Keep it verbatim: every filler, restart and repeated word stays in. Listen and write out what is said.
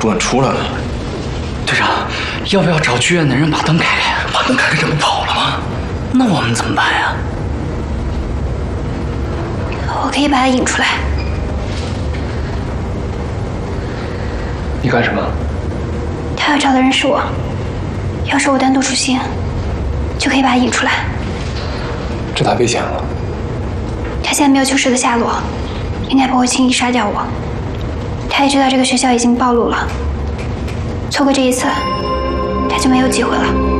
主管出来了。 队长，要不要找剧院的人把灯开开？ 把灯开开，这不跑了吗？ 那我们怎么办呀？ 我可以把他引出来。 你干什么？ 他要找的人是我，要是我单独出现，就可以把他引出来。 这太危险了。 他现在没有秋实的下落，应该不会轻易杀掉我。他也知道这个学校已经暴露了，错过这一次，他就没有机会了。